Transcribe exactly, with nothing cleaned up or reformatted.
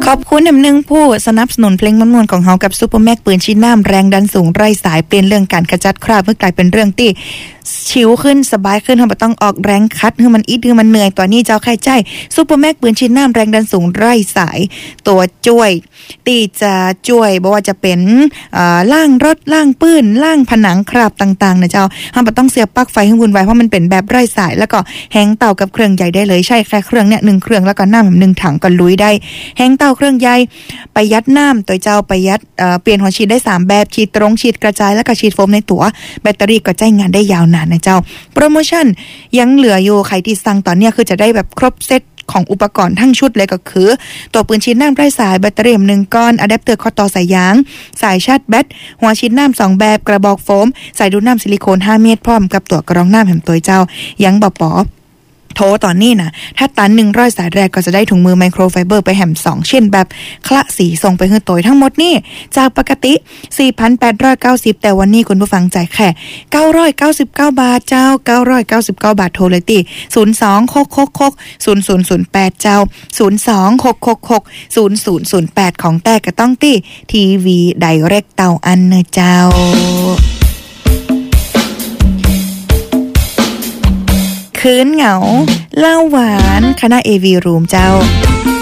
ขอบคุณนำหนึ่งผู้สนับสนุนเพลงมวนๆของเฮากับซุปเปอร์แม็กปืนชีน้ำแรงดันสูงไร้สายเปลี่ยนเรื่องการขจัดคราบเพื่อกลายเป็นเรื่องที่ชิวขึ้นสบายขึ้นเฮาบ่ต้องออกแรงคัดให้มันอีดให้มันเหนื่อยตัวนี้เจ้าใครใจซุปเปอร์แม็กปืนชีน้ำแรงดันสูงไร้สายตัวช่วยที่จะช่วยบ่ว่าจะเป็นเอ่อล้างรถล้างปืนล้างผนังคราบต่างๆนะเจ้าเฮาบ่ต้องเสียบปลั๊กไฟให้วุ่นวายเพราะมันเป็นแบบไร้สายแล้วก็แฮงเต่ากับเครื่องใหญ่ได้เลยใช่แค่เครื่องเนี่ยหนึ่งเครื่องแล้วก็น้ำหนึ่งถังก็ลุยได้แฮงเต่าเครื่องใหญ่ประหยัดน้ำตัวเจ้าประหยัดเอ่อเปลี่ยนหัวฉีดได้สามแบบฉีดตรงฉีดกระจายแล้วก็ฉีดโฟมในตัวแบตเตอรี่ก็ใช้งานได้ยาวนานนะเจ้าโปรโมชั่นยังเหลืออยู่ใครที่สั่งตอนนี้คือจะได้แบบครบเซตของอุปกรณ์ทั้งชุดเลยก็คือตัวปืนฉีดน้ำไร้สายแบตเตอรี่หนึ่งก้อนอะแดปเตอร์ข้อต่อสายยางสายชาร์จแบตหัวฉีดน้ำสองแบบกระบอกโฟมสายดูดน้ำซิลิโคนห้าเมตรพร้อมกับตัวกรองน้ำแหมตัวเจ้ายังบ่ปอโทรตอนนี้นะถ้าตันหนึ่งร้อยสายแรกก็จะได้ถุงมือไมโครไฟเบอร์ไปแหมสองเช่นแบบคละสีส่งไปให้ตัวทั้งหมดนี่จากปกติ สี่พันแปดร้อยเก้าสิบ แต่วันนี้คุณผู้ฟังจ่ายแค่เก้าร้อยเก้าสิบเก้าบาทเจ้าเก้าร้อยเก้าสิบเก้าบาทโทรเลยติศูนย์ สอง หก หก หก ศูนย์ ศูนย์ ศูนย์ แปดเจ้าศูนย์ สอง หก หก หก ศูนย์ ศูนย์ ศูนย์ แปดของแต่ก็ต้องติทีวีไดเรกเตาอันเนอะเจ้าคืนเหงาเล่าหวานคณะ เอ วี Room เจ้า